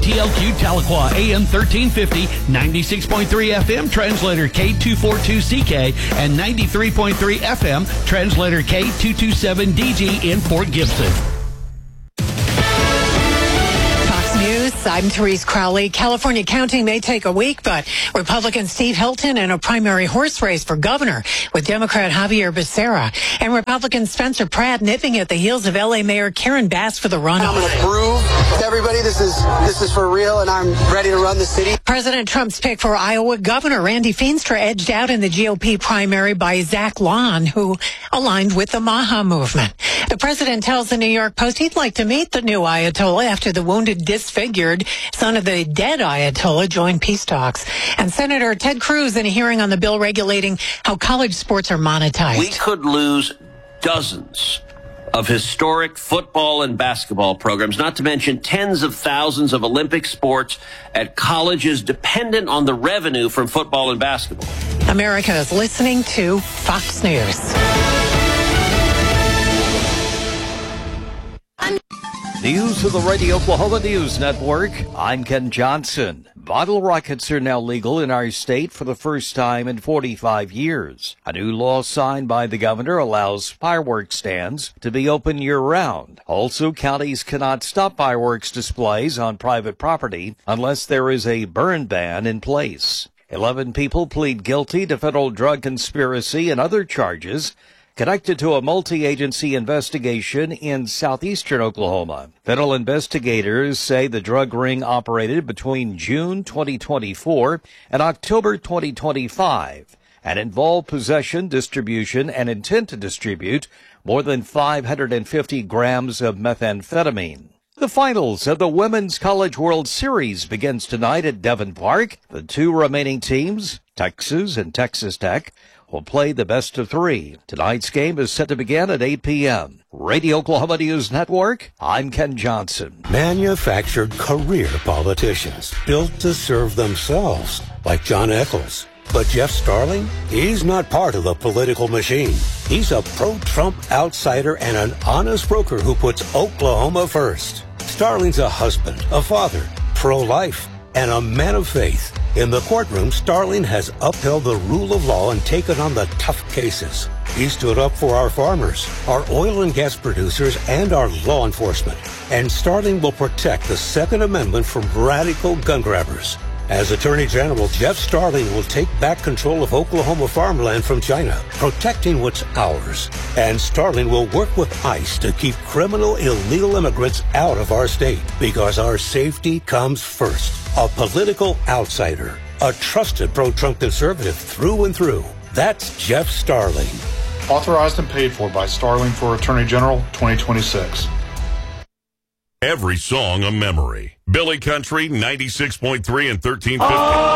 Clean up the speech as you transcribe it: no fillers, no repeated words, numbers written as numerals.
KTLQ Tahlequah, AM 1350, 96.3 FM, translator K242CK, and 93.3 FM, translator K227DG in Fort Gibson. News. I'm Therese Crowley. California counting may take a week, but Republican Steve Hilton in a primary horse race for governor with Democrat Javier Becerra and Republican Spencer Pratt nipping at the heels of L.A. Mayor Karen Bass for the runoff. I'm going to prove to everybody this is for real, and I'm ready to run the city. President Trump's pick for Iowa Governor Randy Feenstra edged out in the GOP primary by Zach Lon, who aligned with the Maha movement. The president tells the New York Post he'd like to meet the new Ayatollah after the wounded, disfigured son of the dead Ayatollah joined peace talks. And Senator Ted Cruz in a hearing on the bill regulating how college sports are monetized. We could lose dozens of historic football and basketball programs, not to mention tens of thousands of Olympic sports at colleges dependent on the revenue from football and basketball. America is listening to Fox News. News of the Radio Oklahoma News Network. I'm Ken Johnson. Bottle rockets are now legal in our state for the first time in 45 years. A new law signed by the governor allows fireworks stands to be open year-round. Also, counties cannot stop fireworks displays on private property unless there is a burn ban in place. 11 people plead guilty to federal drug conspiracy and other charges connected to a multi-agency investigation in southeastern Oklahoma. Federal investigators say the drug ring operated between June 2024 and October 2025 and involved possession, distribution, and intent to distribute more than 550 grams of methamphetamine. The finals of the Women's College World Series begins tonight at Devon Park. The two remaining teams, Texas and Texas Tech, will play the best of three. Tonight's game is set to begin at 8 p.m. Radio Oklahoma News Network, I'm Ken Johnson. Manufactured career politicians built to serve themselves, like John Eccles. But Jeff Starling, he's not part of the political machine. He's a pro-Trump outsider and an honest broker who puts Oklahoma first. Starling's a husband, a father, pro-life, and a man of faith. In the courtroom, Starling has upheld the rule of law and taken on the tough cases. He stood up for our farmers, our oil and gas producers, and our law enforcement. And Starling will protect the Second Amendment from radical gun grabbers. As Attorney General, Jeff Starling will take back control of Oklahoma farmland from China, protecting what's ours. And Starling will work with ICE to keep criminal illegal immigrants out of our state, because our safety comes first. A political outsider, a trusted pro-Trump conservative through and through. That's Jeff Starling. Authorized and paid for by Starling for Attorney General 2026. Every song a memory. Billy Country, 96.3 and 1350.